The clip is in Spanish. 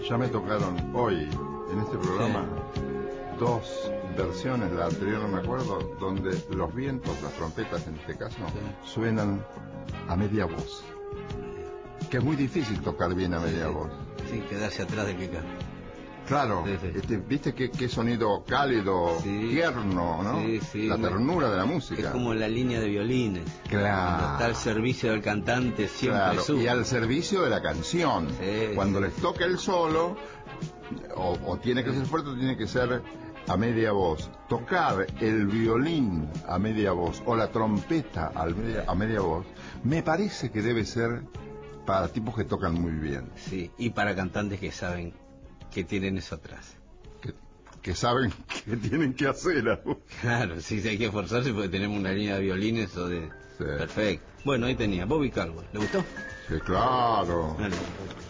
Ya me tocaron hoy, en este programa, dos versiones, la anterior no me acuerdo, donde los vientos, las trompetas en este caso, suenan a media voz. Que es muy difícil tocar bien a media voz. Sí, quedarse atrás del que canta. Claro, viste qué sonido cálido, tierno, ¿no? La ternura de la música. Es como la línea de violines. Claro. Cuando está al servicio del cantante siempre sube. Y al servicio de la canción. Cuando les toca el solo, o tiene que ser fuerte o tiene que ser a media voz. Tocar el violín a media voz o la trompeta a media voz, me parece que debe ser para tipos que tocan muy bien. Sí, y para cantantes que saben que tienen eso atrás. Que saben que tienen que hacer algo. Claro, sí, hay que esforzarse porque tenemos una línea de violines o de... Sí. Perfecto. Bueno, ahí tenía Bobby Caldwell. ¿Le gustó? Sí, claro. Vale.